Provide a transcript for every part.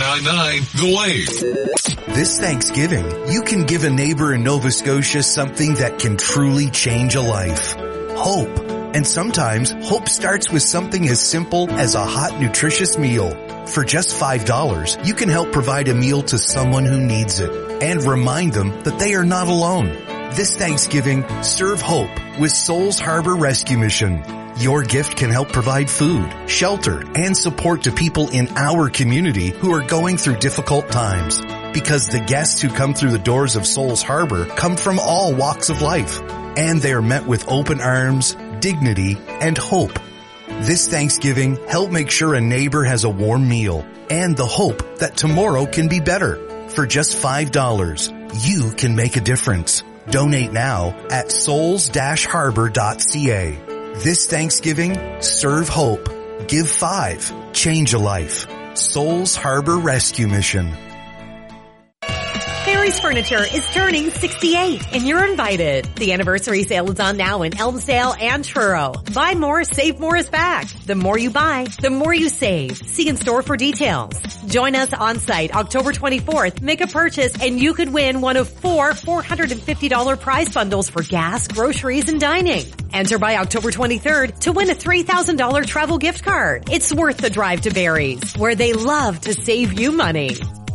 89.9 The Wave. This Thanksgiving, you can give a neighbor in Nova Scotia something that can truly change a life. Hope. And sometimes, hope starts with something as simple as a hot, nutritious meal. For just $5, you can help provide a meal to someone who needs it and remind them that they are not alone. This Thanksgiving, serve hope with Souls Harbor Rescue Mission. Your gift can help provide food, shelter, and support to people in our community who are going through difficult times. Because the guests who come through the doors of Souls Harbor come from all walks of life, and they are met with open arms, dignity, and hope. This Thanksgiving, help make sure a neighbor has a warm meal and the hope that tomorrow can be better. For just $5, you can make a difference. Donate now at souls-harbor.ca. This Thanksgiving, serve hope. Give 5. Change a life. Souls Harbor Rescue Mission. Barry's Furniture is turning 68 and you're invited. The anniversary sale is on now in Elmsdale and Truro. Buy more, save more is back. The more you buy, the more you save. See in store for details. Join us on site October 24th. Make a purchase and you could win one of 4 $450 prize bundles for gas, groceries, and dining. Enter by October 23rd to win a $3,000 travel gift card. It's worth the drive to Barry's, where they love to save you money.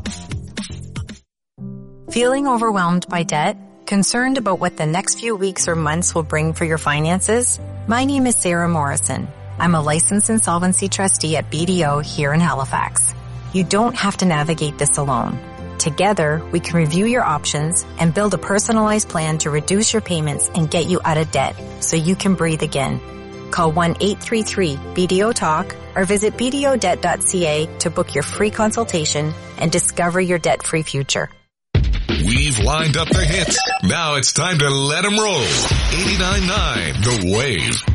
Feeling overwhelmed by debt? Concerned about what the next few weeks or months will bring for your finances? My name is Sarah Morrison. I'm a licensed insolvency trustee at BDO here in Halifax. You don't have to navigate this alone. Together, we can review your options and build a personalized plan to reduce your payments and get you out of debt so you can breathe again. Call 1-833-BDO-TALK or visit bdodebt.ca to book your free consultation and discover your debt-free future. We've lined up the hits. Now it's time to let them roll. 89.9 The Wave.